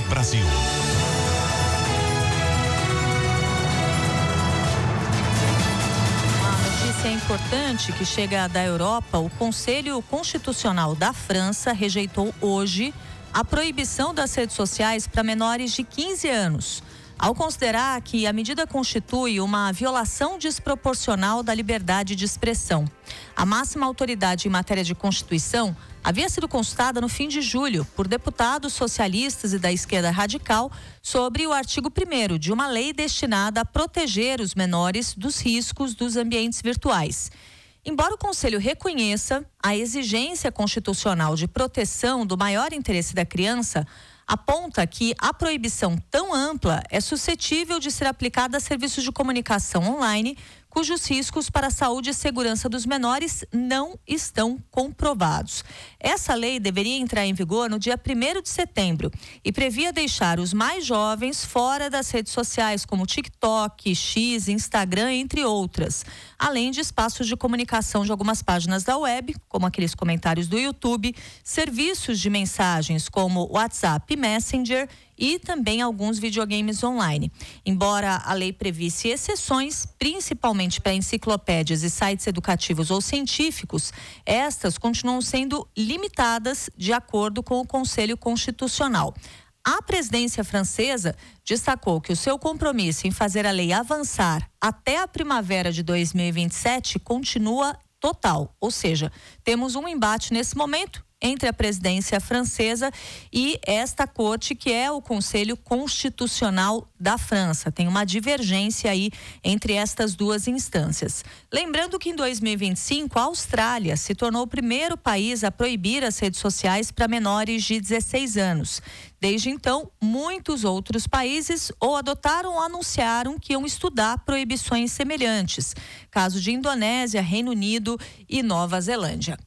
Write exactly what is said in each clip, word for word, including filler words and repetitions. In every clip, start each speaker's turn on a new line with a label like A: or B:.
A: Brasil.
B: É importante que chega da Europa. O Conselho Constitucional da França rejeitou hoje a proibição das redes sociais para menores de quinze anos, ao considerar que a medida constitui uma violação desproporcional da liberdade de expressão. A máxima autoridade em matéria de Constituição havia sido consultada no fim de julho por deputados socialistas e da esquerda radical sobre o artigo primeiro de uma lei destinada a proteger os menores dos riscos dos ambientes virtuais. Embora o Conselho reconheça a exigência constitucional de proteção do maior interesse da criança, aponta que a proibição tão ampla é suscetível de ser aplicada a serviços de comunicação online, cujos riscos para a saúde e segurança dos menores não estão comprovados. Essa lei deveria entrar em vigor no dia primeiro de setembro e previa deixar os mais jovens fora das redes sociais como TikTok, X, Instagram, entre outras, além de espaços de comunicação de algumas páginas da web, como aqueles comentários do YouTube, serviços de mensagens como WhatsApp e Messenger e também alguns videogames online. Embora a lei previsse exceções, principalmente para enciclopédias e sites educativos ou científicos, estas continuam sendo limitadas de acordo com o Conselho Constitucional. A presidência francesa destacou que o seu compromisso em fazer a lei avançar até a primavera de dois mil e vinte e sete continua total, ou seja, temos um embate nesse momento entre a presidência francesa e esta corte, que é o Conselho Constitucional da França. Tem uma divergência aí entre estas duas instâncias. Lembrando que em dois mil e vinte e cinco, a Austrália se tornou o primeiro país a proibir as redes sociais para menores de dezesseis anos. Desde então, muitos outros países ou adotaram ou anunciaram que iam estudar proibições semelhantes. Caso de Indonésia, Reino Unido e Nova Zelândia.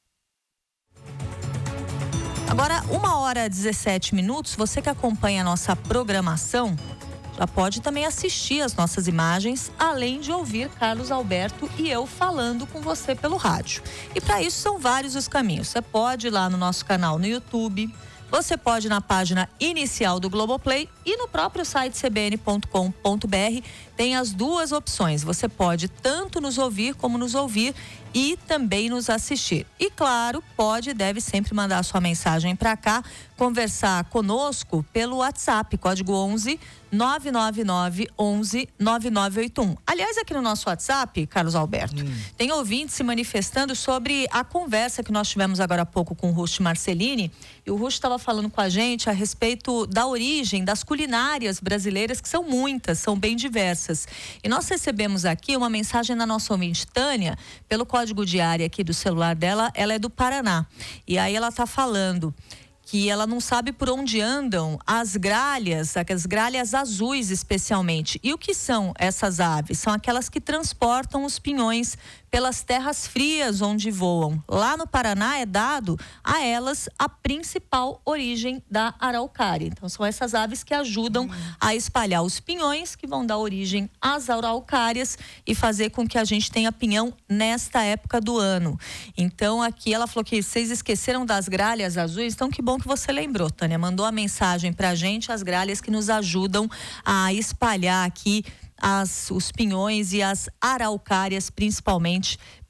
B: Agora, uma hora e dezessete minutos, você que acompanha a nossa programação, já pode também assistir as nossas imagens, além de ouvir Carlos Alberto e eu falando com você pelo rádio. E para isso são vários os caminhos. Você pode ir lá no nosso canal no YouTube, você pode ir na página inicial do Globoplay e no próprio site c b n ponto com ponto b r tem as duas opções. Você pode tanto nos ouvir como nos ouvir e também nos assistir. E claro, pode e deve sempre mandar a sua mensagem para cá, conversar conosco pelo WhatsApp, código onze nove nove nove onze nove nove oito um. Aliás, aqui no nosso WhatsApp, Carlos Alberto, hum. tem ouvintes se manifestando sobre a conversa que nós tivemos agora há pouco com o Rush Marcelini, e o Rush estava falando com a gente a respeito da origem das culinárias brasileiras, que são muitas, são bem diversas. E nós recebemos aqui uma mensagem da nossa ouvinte Tânia, pelo código de área aqui do celular dela, ela é do Paraná. E aí ela está falando que ela não sabe por onde andam as gralhas, as gralhas azuis especialmente. E o que são essas aves? São aquelas que transportam os pinhões pelas terras frias onde voam. Lá no Paraná é dado a elas a principal origem da araucária. Então são essas aves que ajudam hum. a espalhar os pinhões, que vão dar origem às araucárias e fazer com que a gente tenha pinhão nesta época do ano. Então aqui ela falou que vocês esqueceram das gralhas azuis, então que bom que você lembrou, Tânia. Mandou a mensagem pra gente, as gralhas que nos ajudam a espalhar aqui As, os pinhões e as araucárias, principalmente